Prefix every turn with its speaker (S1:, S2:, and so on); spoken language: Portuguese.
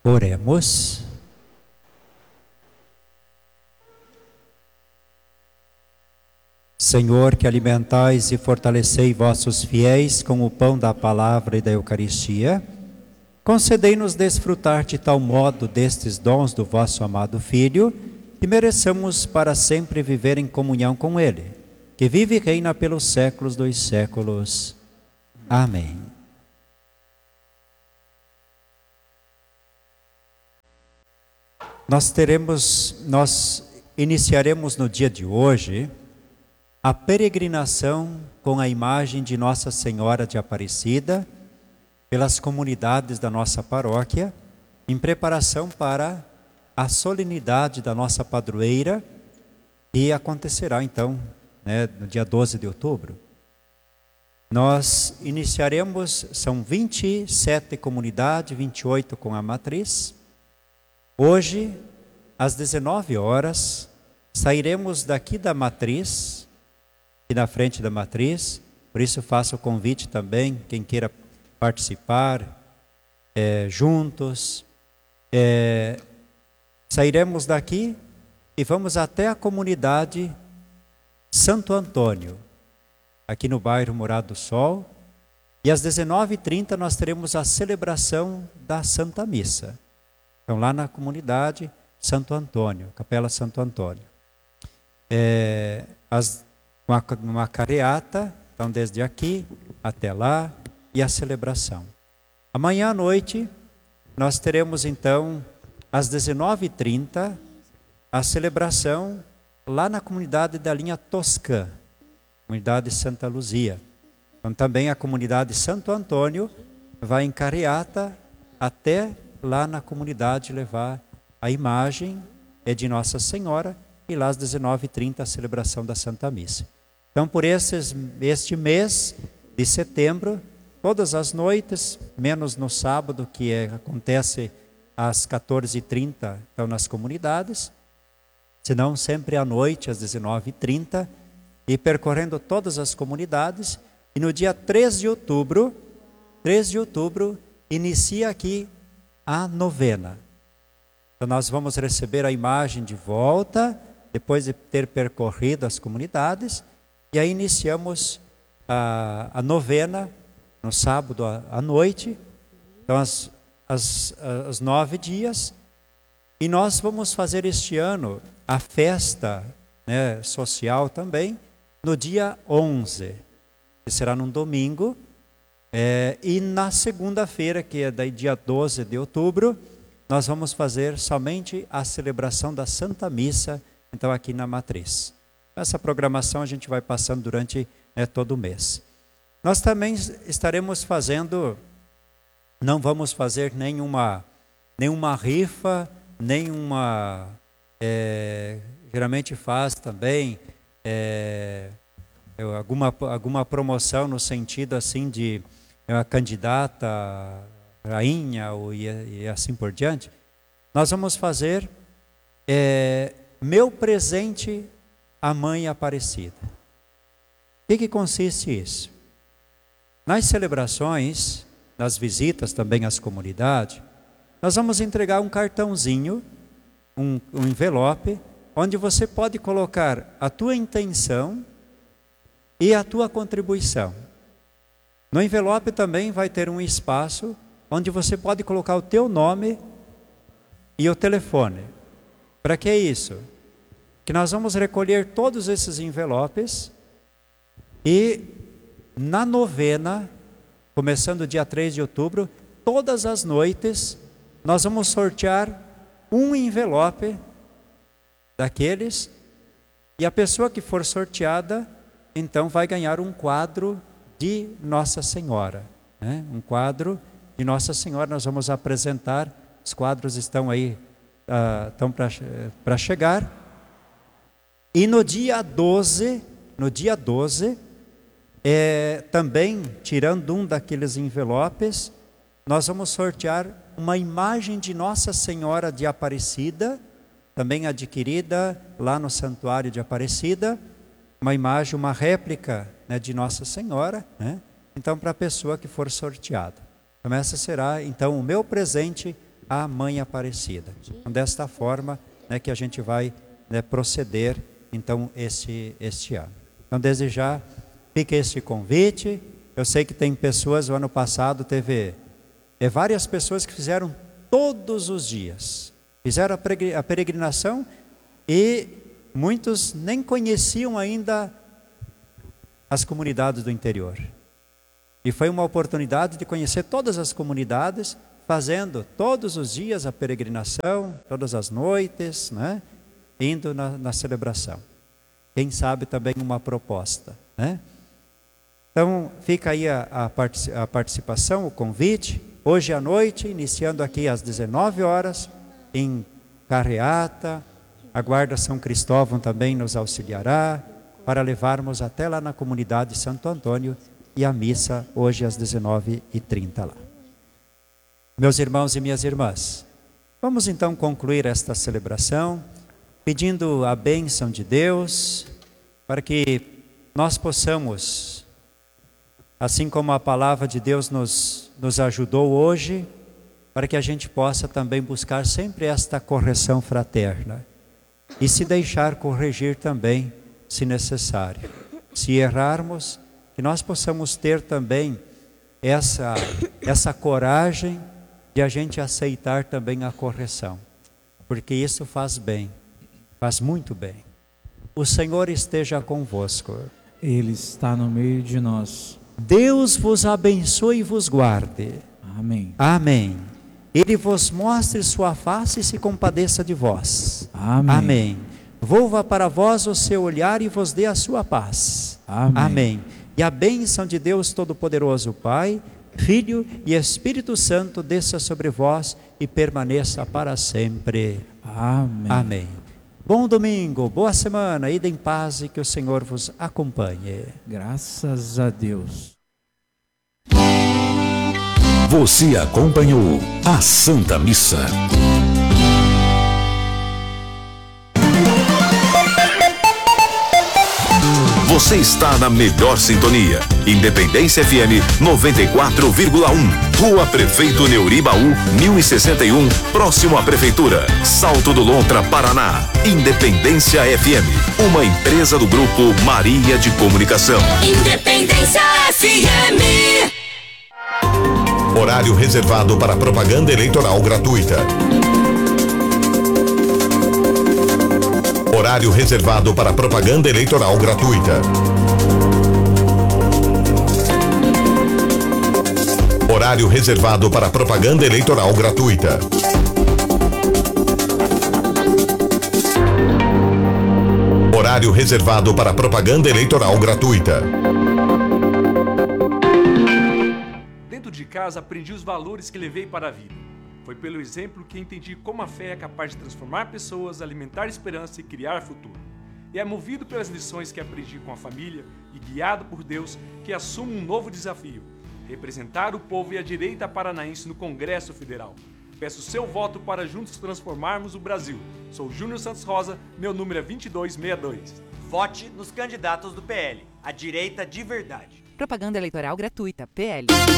S1: Oremos. Senhor, que alimentais e fortalecei vossos fiéis com o pão da palavra e da Eucaristia, concedei-nos desfrutar de tal modo destes dons do vosso amado Filho, que mereçamos para sempre viver em comunhão com Ele, que vive e reina pelos séculos dos séculos. Amém. Nós iniciaremos no dia de hoje a peregrinação com a imagem de Nossa Senhora de Aparecida pelas comunidades da nossa paróquia, em preparação para a solenidade da nossa padroeira, que acontecerá então, no dia 12 de outubro. Nós iniciaremos, são 27 comunidades, 28 com a matriz. Hoje, às 19 horas, sairemos daqui da matriz, aqui na frente da matriz, por isso faço o convite também, quem queira participar, juntos. Sairemos daqui e vamos até a comunidade Santo Antônio, aqui no bairro Morado do Sol, e às 19h30 nós teremos a celebração da Santa Missa. Então, lá na comunidade Santo Antônio, Capela Santo Antônio. Uma careata, então desde aqui até lá, e a celebração. Amanhã à noite, nós teremos então, às 19h30, a celebração lá na comunidade da linha Toscã, comunidade Santa Luzia. Então também a comunidade Santo Antônio vai em careata até lá na comunidade levar a imagem de Nossa Senhora e lá às 19h30 a celebração da Santa Missa. Então por este mês de setembro, todas as noites, menos no sábado que acontece às 14h30 então nas comunidades, senão sempre à noite às 19h30 e percorrendo todas as comunidades, e no dia 3 de outubro inicia aqui a novena. Então nós vamos receber a imagem de volta, depois de ter percorrido as comunidades, e aí iniciamos a novena no sábado à noite, então às 9 dias, e nós vamos fazer este ano a festa social também, no dia 11, que será num domingo, e na segunda-feira, que é daí dia 12 de outubro, nós vamos fazer somente a celebração da Santa Missa, então aqui na Matriz. Essa programação a gente vai passando durante todo o mês. Nós também estaremos fazendo, não vamos fazer nenhuma rifa, geralmente faz também alguma promoção no sentido assim de uma candidata, rainha e assim por diante. Nós vamos fazer meu presente à Mãe Aparecida. O que consiste isso? Nas celebrações, nas visitas também às comunidades, nós vamos entregar um cartãozinho, um envelope, onde você pode colocar a tua intenção e a tua contribuição. No envelope também vai ter um espaço onde você pode colocar o teu nome e o telefone. Para que isso? Que nós vamos recolher todos esses envelopes e na novena, começando dia 3 de outubro, todas as noites, nós vamos sortear um envelope daqueles, e a pessoa que for sorteada, então vai ganhar um quadro de Nossa Senhora. Um quadro de Nossa Senhora, nós vamos apresentar, os quadros estão aí, estão para chegar. E no dia 12, também, tirando um daqueles envelopes, nós vamos sortear uma imagem de Nossa Senhora de Aparecida, também adquirida lá no Santuário de Aparecida, uma imagem, uma réplica de Nossa Senhora, então para a pessoa que for sorteada. Então essa será então o meu presente à Mãe Aparecida. Então, desta forma, né, que a gente vai, né, proceder, então, este ano. Então, desde já, fica este convite. Eu sei que tem pessoas, o ano passado teve várias pessoas que fizeram todos os dias. Fizeram a peregrinação e muitos nem conheciam ainda as comunidades do interior. E foi uma oportunidade de conhecer todas as comunidades, fazendo todos os dias a peregrinação, todas as noites, né? Indo na celebração. Quem sabe também uma proposta, né? Então, fica aí a participação, o convite. Hoje à noite, iniciando aqui às 19 horas, em Carreata, a Guarda São Cristóvão também nos auxiliará, para levarmos até lá na comunidade Santo Antônio e a missa hoje às 19h30 lá. Meus irmãos e minhas irmãs, vamos então concluir esta celebração, pedindo a bênção de Deus, para que nós possamos, assim como a palavra de Deus nos ajudou hoje, para que a gente possa também buscar sempre esta correção fraterna e se deixar corrigir também, se necessário. Se errarmos, que nós possamos ter também essa coragem de a gente aceitar também a correção, porque isso faz bem, faz muito bem. O Senhor esteja convosco.
S2: Ele está no meio de nós.
S1: Deus vos abençoe e vos guarde.
S2: Amém.
S1: Amém. Ele vos mostre sua face e se compadeça de vós.
S2: Amém.
S1: Amém. Volva para vós o seu olhar e vos dê a sua paz.
S2: Amém.
S1: Amém. E a bênção de Deus Todo-Poderoso, Pai, Filho e Espírito Santo desça sobre vós e permaneça para sempre.
S2: Amém.
S1: Amém. Bom domingo, boa semana, ida em paz e que o Senhor vos acompanhe.
S2: Graças a Deus.
S3: Você acompanhou a Santa Missa. Você está na melhor sintonia. Independência FM 94,1. Rua Prefeito Neuribaú, 1061, próximo à Prefeitura. Salto do Lontra, Paraná. Independência FM, uma empresa do Grupo Maria de Comunicação.
S4: Independência FM.
S5: Horário reservado para propaganda eleitoral gratuita. Horário reservado para propaganda eleitoral gratuita. Horário reservado para propaganda eleitoral gratuita. Horário reservado para propaganda eleitoral gratuita.
S6: Dentro de casa aprendi os valores que levei para a vida. Foi pelo exemplo que entendi como a fé é capaz de transformar pessoas, alimentar esperança e criar futuro. E é movido pelas lições que aprendi com a família e guiado por Deus que assumo um novo desafio: representar o povo e a direita paranaense no Congresso Federal. Peço seu voto para juntos transformarmos o Brasil. Sou Júnior Santos Rosa, meu número é 2262.
S7: Vote nos candidatos do PL, a direita de verdade.
S8: Propaganda eleitoral gratuita, PL.